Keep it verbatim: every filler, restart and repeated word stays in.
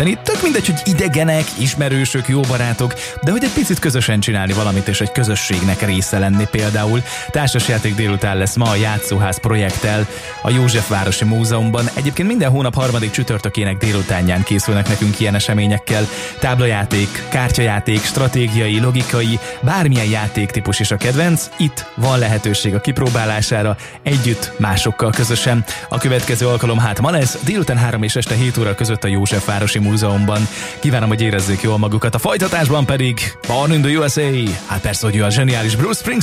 Tök mindegy, hogy idegenek, ismerősök, jó barátok, de hogy egy picit közösen csinálni valamit, és egy közösségnek része lenni például. Társasjáték délután lesz ma a Játszóház projekttel a Józsefvárosi Múzeumban. Egyébként minden hónap harmadik csütörtökének délutánján készülnek nekünk ilyen eseményekkel. Táblajáték, kártyajáték, stratégiai, logikai, bármilyen játéktípus is a kedvenc. Itt van lehetőség a kipróbálására, együtt, másokkal közösen. A következő alkalom hát ma lesz, délután három és este hét óra között a Józsefvárosi Múzeumban. Kívánom, hogy érezzék jól magukat, a folytatásban pedig Born in the u es á. Hát persze, hogy ő a zseniális Bruce Springsteen.